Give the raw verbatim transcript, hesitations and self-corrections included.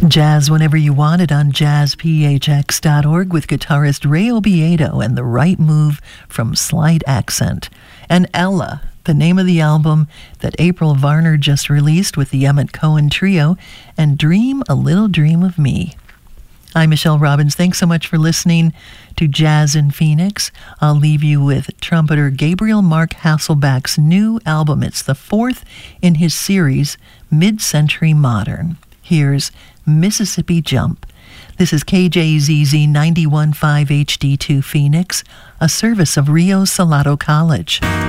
Jazz whenever you want it on jazz p h x dot org with guitarist Ray Obiedo and The Right Move from Slight Accent. And Ella, the name of the album that April Varner just released with the Emmett Cohen Trio, and Dream a Little Dream of Me. I'm Michelle Robbins. Thanks so much for listening to Jazz in Phoenix. I'll leave you with trumpeter Gabriel Mark Hasselback's new album. It's the fourth in his series, Mid-Century Modern. Here's Mississippi Jump. This is K J Z Z ninety-one point five H D two Phoenix, a service of Rio Salado College.